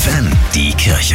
FFN, die Kirche.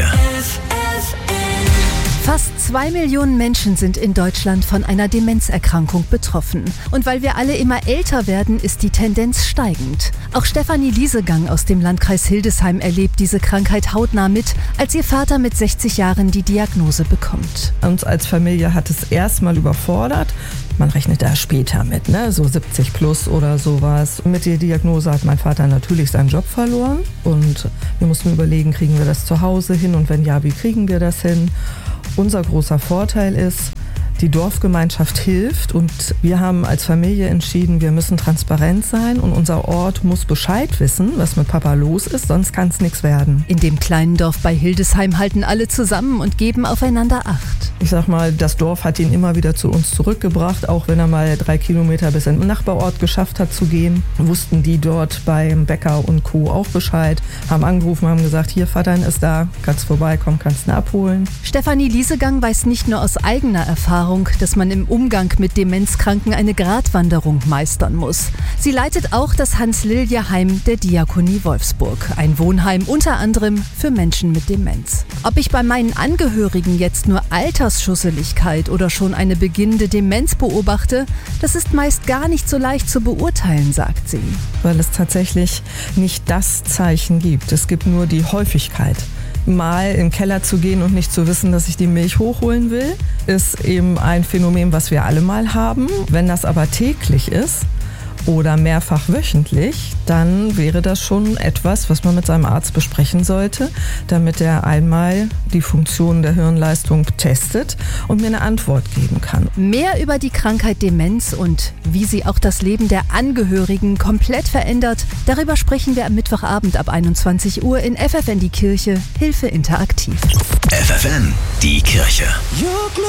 Fast 2 Millionen Menschen sind in Deutschland von einer Demenzerkrankung betroffen. Und weil wir alle immer älter werden, ist die Tendenz steigend. Auch Stefanie Liesegang aus dem Landkreis Hildesheim erlebt diese Krankheit hautnah mit, als ihr Vater mit 60 Jahren die Diagnose bekommt. Uns als Familie hat es erstmal überfordert. Man rechnet da später mit, so 70 plus oder sowas. Mit der Diagnose hat mein Vater natürlich seinen Job verloren. Und wir mussten überlegen, kriegen wir das zu Hause hin? Und wenn ja, wie kriegen wir das hin? Unser großer Vorteil ist, die Dorfgemeinschaft hilft und wir haben als Familie entschieden, wir müssen transparent sein und unser Ort muss Bescheid wissen, was mit Papa los ist, sonst kann es nichts werden. In dem kleinen Dorf bei Hildesheim halten alle zusammen und geben aufeinander Acht. Ich sag mal, das Dorf hat ihn immer wieder zu uns zurückgebracht, auch wenn er mal 3 Kilometer bis in den Nachbarort geschafft hat zu gehen. Wussten die dort beim Bäcker und Co. auch Bescheid, haben angerufen, haben gesagt, hier, Vater ist da, kannst vorbeikommen, kannst ihn abholen. Stefanie Liesegang weiß nicht nur aus eigener Erfahrung, dass man im Umgang mit Demenzkranken eine Gratwanderung meistern muss. Sie leitet auch das Hans-Lilje-Heim der Diakonie Wolfsburg, ein Wohnheim unter anderem für Menschen mit Demenz. Ob ich bei meinen Angehörigen jetzt nur Altersschusseligkeit oder schon eine beginnende Demenz beobachte, das ist meist gar nicht so leicht zu beurteilen, sagt sie. Weil es tatsächlich nicht das Zeichen gibt. Es gibt nur die Häufigkeit. Mal im Keller zu gehen und nicht zu wissen, dass ich die Milch hochholen will, ist eben ein Phänomen, was wir alle mal haben. Wenn das aber täglich ist oder mehrfach wöchentlich, dann wäre das schon etwas, was man mit seinem Arzt besprechen sollte, damit er einmal die Funktion der Hirnleistung testet und mir eine Antwort geben kann. Mehr über die Krankheit Demenz und wie sie auch das Leben der Angehörigen komplett verändert, darüber sprechen wir am Mittwochabend ab 21 Uhr in FFN die Kirche, Hilfe interaktiv. FFN, die Kirche.